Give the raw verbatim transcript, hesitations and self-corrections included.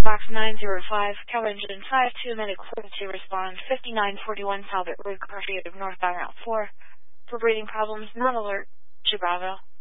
Box nine zero five, Cal Engine five two, medical emergency respond, fifty-nine forty-one Talbot Road, Garfield, northbound Route four. For breathing problems, non alert, Chicago.